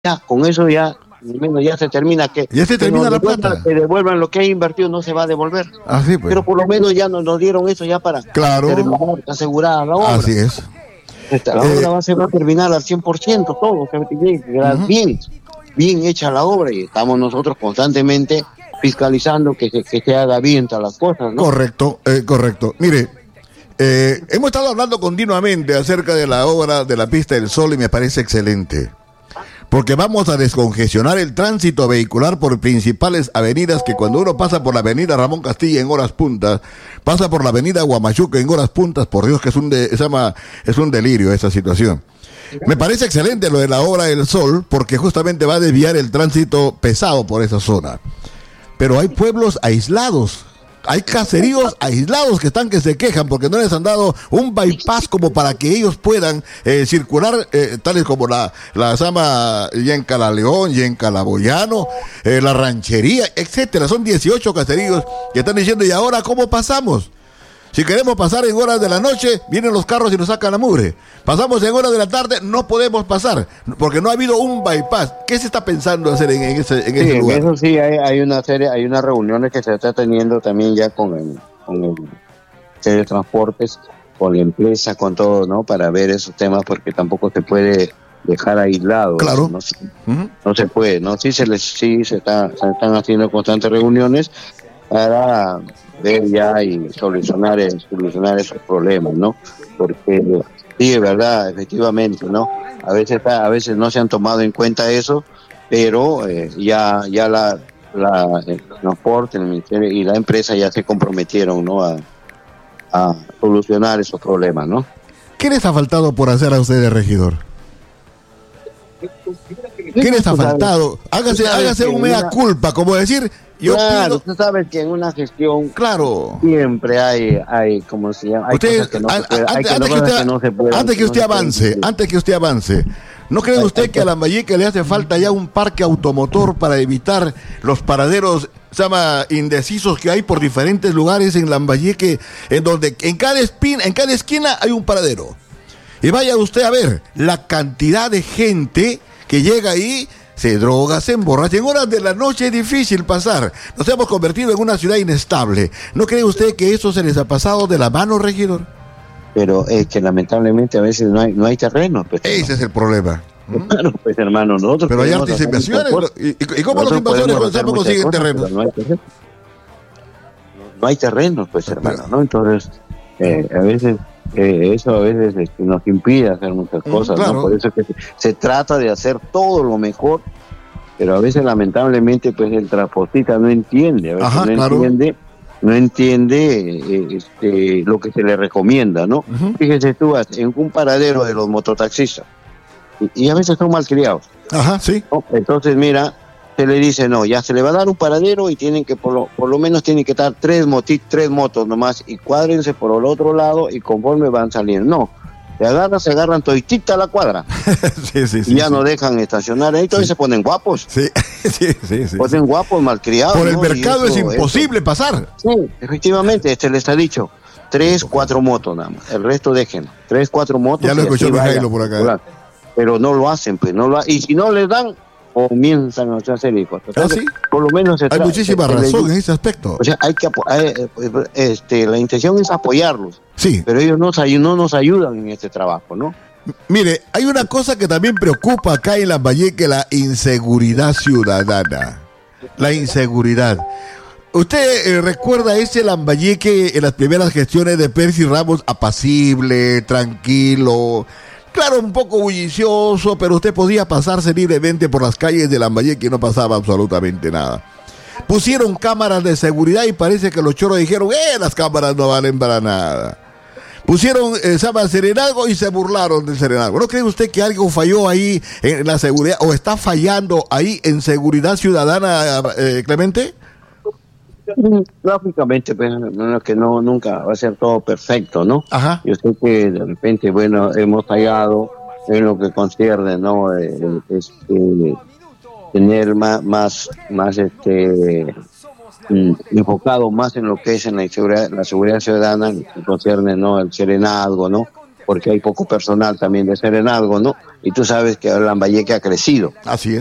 ya, con eso ya, al menos ya se termina ya se termina la plata. Que devuelvan lo que hay invertido, no se va a devolver. Así pues. Pero por lo menos ya nos dieron eso ya para terminar, asegurada la obra. Así es. La obra se va a terminar al 100%, todo, bien hecha la obra, y estamos nosotros constantemente fiscalizando que se haga bien todas las cosas, ¿no? Correcto. Mire, hemos estado hablando continuamente acerca de la obra de la Pista del Sol y me parece excelente. Porque vamos a descongestionar el tránsito vehicular por principales avenidas que cuando uno pasa por la avenida Ramón Castilla en horas puntas, pasa por la avenida Huamachuca en horas puntas, por Dios que es un delirio esa situación. Me parece excelente lo de la obra del Sol porque justamente va a desviar el tránsito pesado por esa zona. Pero hay pueblos aislados. Hay caseríos aislados que se quejan porque no les han dado un bypass como para que ellos puedan circular, tales como la Sama Yenca La León, Yenca La Boyano, la Ranchería, etcétera. Son 18 caseríos que están diciendo, ¿y ahora cómo pasamos? Si queremos pasar en horas de la noche, vienen los carros y nos sacan la mugre. Pasamos en horas de la tarde, no podemos pasar, porque no ha habido un bypass. ¿Qué se está pensando hacer en ese lugar? Eso sí, hay unas reuniones que se está teniendo también ya con el de Transportes, con la empresa, con todo, ¿no? Para ver esos temas, porque tampoco se puede dejar aislado. Claro. No se puede, ¿no? Sí se están haciendo constantes reuniones para ver ya y solucionar esos problemas, ¿no? Porque sí, es verdad, efectivamente, ¿no? A veces no se han tomado en cuenta eso, pero ya el transporte, el ministerio y la empresa ya se comprometieron, ¿no? A solucionar esos problemas, ¿no? ¿Qué les ha faltado por hacer a ustedes, regidor? ¿Qué les ha faltado? Hágase un mea culpa, como decir... Claro, tú sabes que en una gestión siempre hay ¿cómo se llama? Hay cosas que no se pueden, antes que usted avance, ¿no cree usted que a Lambayeque le hace falta ya un parque automotor para evitar los paraderos indecisos que hay por diferentes lugares en Lambayeque, en donde en cada esquina hay un paradero? Y vaya usted a ver la cantidad de gente que llega ahí, se droga, se emborracha. En horas de la noche es difícil pasar. Nos hemos convertido en una ciudad inestable. ¿No cree usted que eso se les ha pasado de la mano, regidor? Pero es que lamentablemente a veces no hay terreno. Pues, ese es el problema. Claro, pues hermano, nosotros... Pero hay artes inversiones. ¿Y cómo los invasores consiguen terrenos? No hay terrenos, pues hermano, ¿no? Entonces, a veces... eso a veces nos impide hacer muchas cosas, claro. ¿no? Por eso es que se trata de hacer todo lo mejor, pero a veces lamentablemente pues el transportista no entiende, no entiende lo que se le recomienda, ¿no? Fíjese tú, en un paradero de los mototaxistas, y a veces son malcriados. ¿No? Entonces mira, se le dice, no, ya se le va a dar un paradero y tienen que por lo menos tienen que estar tres motos nomás, y cuádrense por el otro lado y conforme van saliendo. No, se agarran toditita la cuadra. Y ya no dejan estacionar ahí, entonces se ponen guapos. Sí. Ponen guapos, malcriados. Por el mercado es imposible pasar. Sí, efectivamente, les ha dicho 3, 4 motos nada más, el resto dejen 3, 4 motos. Ya lo escuchó Mijailo por acá. Pero no lo hacen, pues, y si no les dan, comienzan a hacer hijos. ¿Sí? Por lo menos hay muchísima razón en ese aspecto. O sea, hay que la intención es apoyarlos. Sí. Pero ellos no nos ayudan en este trabajo, ¿no? Mire, hay una cosa que también preocupa acá en Lambayeque, la inseguridad ciudadana. La inseguridad. ¿Usted recuerda ese Lambayeque en las primeras gestiones de Percy Ramos, apacible, tranquilo? Claro, un poco bullicioso, pero usted podía pasarse libremente por las calles de Lambayeque y no pasaba absolutamente nada. Pusieron cámaras de seguridad y parece que los choros dijeron, las cámaras no valen para nada. Pusieron Serenazgo y se burlaron del Serenazgo. ¿No cree usted que algo falló ahí en la seguridad o está fallando ahí en seguridad ciudadana, Clemente? Lógicamente, pues, que nunca va a ser todo perfecto, ¿no? Ajá. Yo sé que de repente, hemos fallado en lo que concierne, ¿no? Tener más enfocado más en lo que es en la seguridad ciudadana, que concierne, ¿no? El Serenazgo, ¿no? Porque hay poco personal también de Serenazgo, ¿no? y tú sabes que Lambayeque ha crecido. Así es.